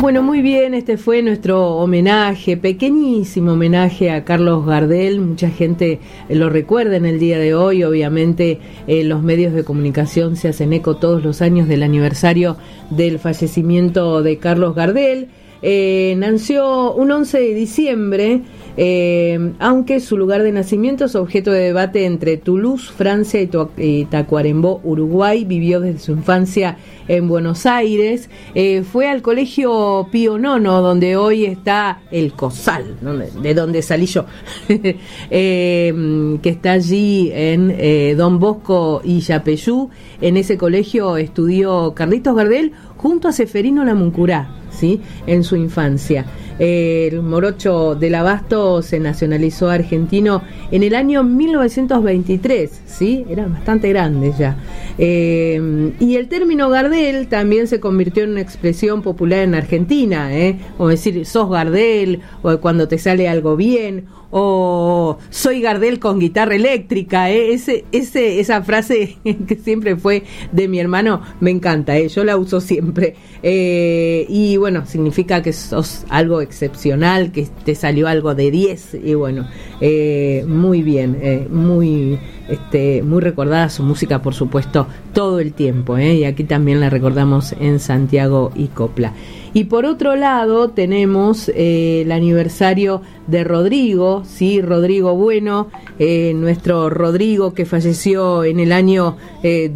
Bueno, muy bien, este fue nuestro homenaje, pequeñísimo homenaje a Carlos Gardel. Mucha gente lo recuerda en el día de hoy. Obviamente los medios de comunicación se hacen eco todos los años del aniversario del fallecimiento de Carlos Gardel. Nació un 11 de diciembre, aunque su lugar de nacimiento es objeto de debate entre Toulouse, Francia y Tacuarembó, Uruguay. Vivió desde su infancia en Buenos Aires. Fue al colegio Pío IX, donde hoy está el COSAL, de donde salí yo, que está allí en Don Bosco y Yapeyú. En ese colegio estudió Carlitos Gardel junto a Seferino Lamuncurá, ¿sí?, en su infancia. El morocho del Abasto se nacionalizó argentino en el año 1923, ¿sí? Eran bastante grandes ya. Y el término Gardel también se convirtió en una expresión popular en Argentina, como decir, sos Gardel, o cuando te sale algo bien, o soy Gardel con guitarra eléctrica, esa frase que siempre fue de mi hermano, me encanta, yo la uso siempre. Y bueno, significa que sos algo excepcional, que te salió algo de 10, y bueno, muy bien, muy recordada su música, por supuesto, todo el tiempo, y aquí también la recordamos en Santiago y Copla. Y por otro lado tenemos el aniversario de Rodrigo, ¿sí? Rodrigo Bueno, nuestro Rodrigo, que falleció en el año